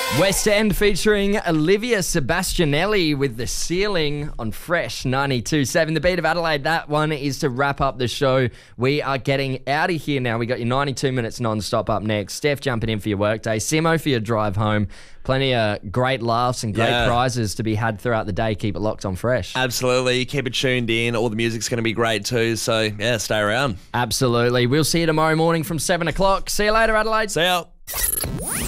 West End featuring Olivia Sebastianelli with The Ceiling on Fresh 92.7. The Beat of Adelaide, that one is to wrap up the show. We are getting out of here now. We got your 92 minutes non-stop up next. Steph jumping in for your workday. Simo for your drive home. Plenty of great laughs and great prizes to be had throughout the day. Keep it locked on Fresh. Absolutely. Keep it tuned in. All the music's going to be great too. So, yeah, stay around. Absolutely. We'll see you tomorrow morning from 7 o'clock. See you later, Adelaide. See ya.